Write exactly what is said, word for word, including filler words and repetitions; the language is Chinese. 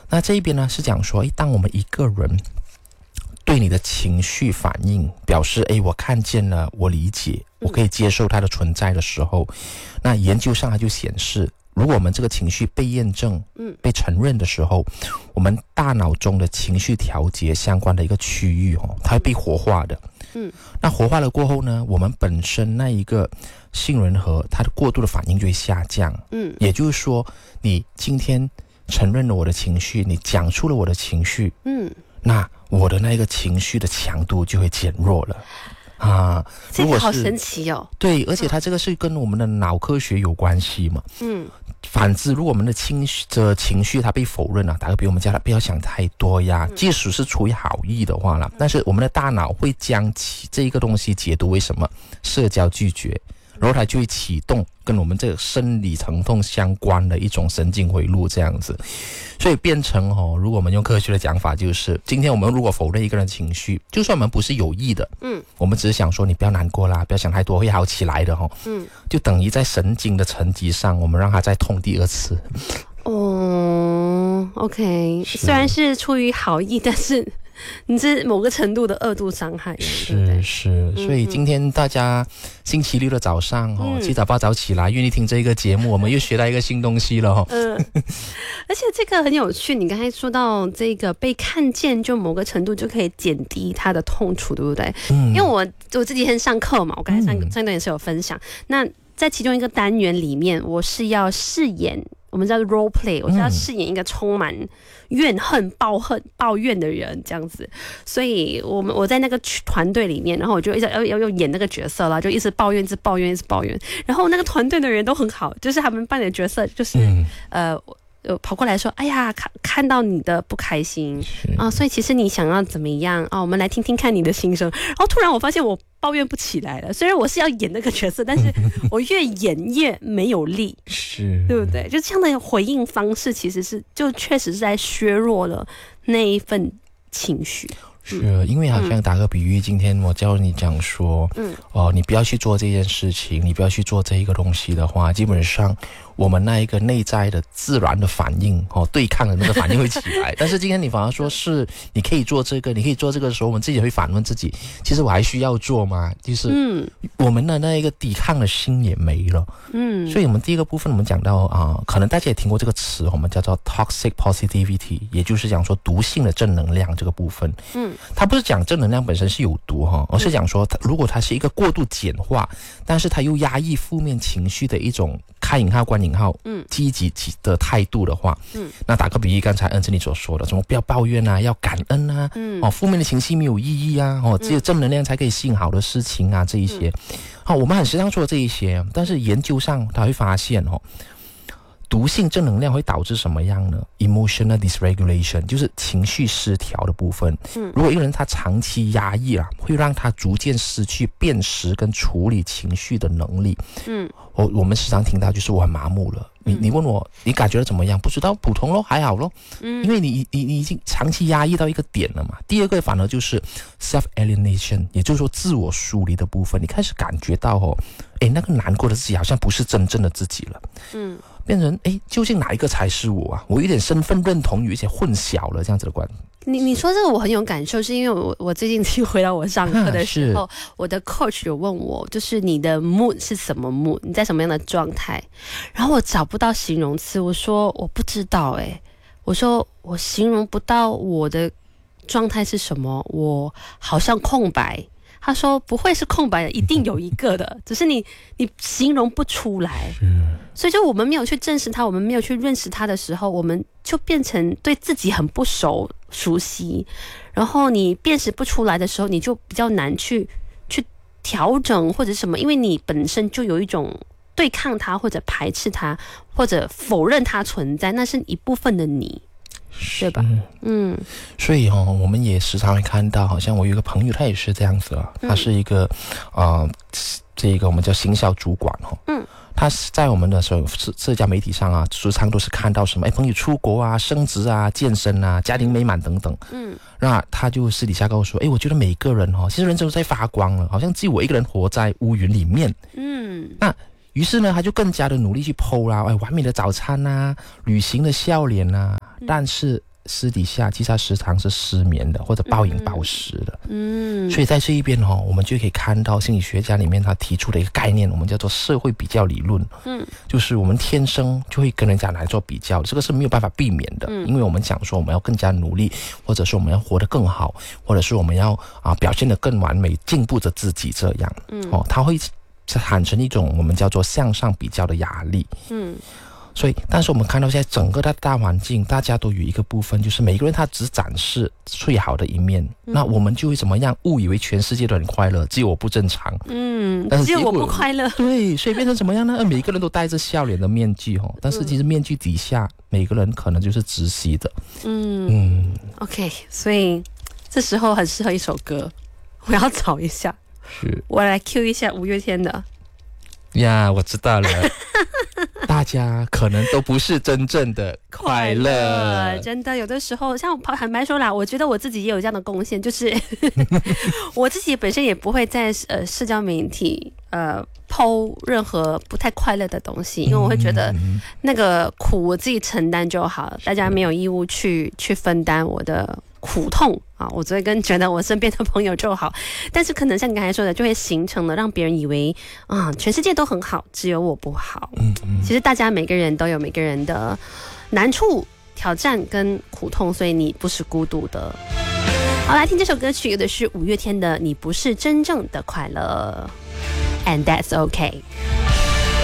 那这一边呢是讲说，诶，当我们一个人对你的情绪反应表示，诶，我看见了，我理解，我可以接受它的存在的时候，那研究上它就显示，如果我们这个情绪被验证、被承认的时候，我们大脑中的情绪调节相关的一个区域哦，它会被活化的。嗯，那活化了过后呢，我们本身那一个杏仁核它的过度的反应就会下降。嗯，也就是说，你今天承认了我的情绪，你讲出了我的情绪，嗯，那我的那个情绪的强度就会减弱了。啊， 这个好神奇哦！ 对，而且它这个是跟我们的脑科学有关系嘛。嗯，反之，如果我们的情绪的情绪它被否认了，打个比，我们叫它不要想太多呀。嗯、即使是出于好意的话啦，但是我们的大脑会将其这一个东西解读为什么社交拒绝。然后它就会启动跟我们这个生理疼痛相关的一种神经回路这样子，所以变成哦，如果我们用科学的讲法，就是今天我们如果否认一个人的情绪，就算我们不是有意的，嗯，我们只是想说你不要难过啦，不要想太多，会好起来的哦，嗯，就等于在神经的层级上，我们让它再痛第二次。 哦 ，OK， 虽然是出于好意，但是你是某个程度的二度伤害。 是是，所以今天大家星期六的早上哦，七早八早起来，愿意听这个节目，我们又学到一个新东西了哦。 嗯，而且这个很有趣，你刚才说到这个被看见，就某个程度就可以减低他的痛楚，对不对？嗯，因为我我这几天上课嘛，我刚才上上一段也是有分享，那在其中一个单元里面，我是要饰演。我们叫 role play， 我是要饰演一个充满怨恨、抱恨、抱怨的人这样子，所以我们我在那个团队里面，然后我就一直要要要演那个角色啦，就一直抱怨、一直抱怨、一直抱怨，然后那个团队的人都很好，就是他们扮演的角色就是、嗯、呃。呃，跑过来说，哎呀，看看到你的不开心啊，所以其实你想要怎么样啊？我们来听听看你的心声。然后突然我发现我抱怨不起来了，虽然我是要演那个角色，但是我越演越没有力， 是， 对不对？就这样的回应方式，其实是就确实是在削弱了那一份情绪。 是因为好像打个比喻，今天我教你讲说，嗯，哦，你不要去做这件事情，你不要去做这一个东西的话，基本上我们那一个内在的自然的反应哦，对抗的那个反应会起来。但是今天你反而说是你可以做这个，你可以做这个的时候，我们自己会反问自己，其实我还需要做吗？就是嗯，我们的那一个抵抗的心也没了。嗯，所以我们第一个部分我们讲到啊、呃，可能大家也听过这个词，我们叫做 toxic positivity， 也就是讲说毒性的正能量这个部分。嗯，它不是讲正能量本身是有毒哈，而是讲说它如果它是一个过度简化，但是它又压抑负面情绪的一种开引号关引号，嗯，积极的态度的话，嗯，那打个比喻，刚才恩珍你所说的，什么不要抱怨啊，要感恩啊，嗯，哦，负面的情绪没有意义啊，哦，只有正能量才可以吸引好的事情啊，这一些，好、嗯哦，我们很时常说这一些，但是研究上他会发现哦。毒性正能量会导致什么样呢 ？emotional dysregulation 就是情绪失调的部分。嗯，如果一个人他长期压抑啊，会让他逐渐失去辨识跟处理情绪的能力。嗯，我我们时常听到就是我很麻木了。你你问我你感觉得怎么样？不知道，普通咯，还好咯。嗯，因为你你你已经长期压抑到一个点了嘛。第二个反而就是 self alienation， 也就是说自我疏离的部分，你开始感觉到哦，诶，那个难过的自己好像不是真正的自己了。嗯。变成诶，究竟哪一个才是我啊？我有点身份认同有一些混淆了，这样子的观点。 你你说这个我很有感受，是因为我我最近去回到我上课的时候，我的 coach 有问我，就是你的 mood 是什么 mood， 你在什么样的状态？然后我找不到形容词，我说我不知道诶、欸，我说我形容不到我的状态是什么，我好像空白。他说不会是空白的，一定有一个的，只是你你形容不出来。所以就我们没有去正视它，我们没有去认识它的时候，我们就变成对自己很不熟熟悉，然后你辨识不出来的时候，你就比较难去去调整或者什么，因为你本身就有一种对抗它或者排斥它或者否认它存在，那是一部分的你。对吧？嗯， 所以哦，我们也时常会看到，好像我有一个朋友，他也是这样子啊，他是一个啊、呃，这个我们叫行销主管哈、哦，嗯，他在我们的社社交媒体上啊，时常都是看到什么，哎，朋友出国啊、升职啊、健身啊、家庭美满等等，嗯，那他就私底下跟我说，哎，我觉得每个人哈、哦，其实人生都在发光了，好像只有我一个人活在乌云里面，嗯，那。于是呢，他就更加的努力去 po 啦，哎，完美的早餐啊，旅行的笑脸啊，但是私底下其实他时常是失眠的，或者暴饮暴食的。 嗯， 所以在这一边哦，我们就可以看到心理学家里面他提出的一个概念，我们叫做社会比较理论。嗯，就是我们天生就会跟人家来做比较，这个是没有办法避免的。嗯，因为我们讲说我们要更加努力，或者是我们要活得更好，或者是我们要啊表现得更完美，进步着自己这样。嗯，哦，它会产生一种我们叫做向上比较的压力。嗯。所以，但是我们看到现在整个的大环境，大家都有一个部分，就是每个人他只展示最好的一面，嗯、那我们就会怎么样误以为全世界都很快乐，只有我不正常。 嗯，但是只有我不快乐。 对，所以变成怎么样呢？每个人都戴着笑脸的面具哦，但是其实面具底下，每个人可能就是窒息的。嗯嗯 ，OK， 所以这时候很适合一首歌，我要找一下， 是我来 cue 一下五月天的。 呀，我知道了。大家可能都不是真正的快乐，快乐真的有的时候，像我坦白说啦，我觉得我自己也有这样的贡献，就是我自己本身也不会在呃社交媒体呃 po 任何不太快乐的东西，因为我会觉得那个苦我自己承担就好，大家没有义务去去分担我的苦痛啊，我只会跟觉得我身边的朋友就好，但是可能像你刚才说的，就会形成了让别人以为啊，全世界都很好，只有我不好。嗯嗯，其实大家每个人都有每个人的难处、挑战跟苦痛，所以你不是孤独的。好，来听这首歌曲，有的是五月天的《你不是真正的快乐》 ，And that's okay。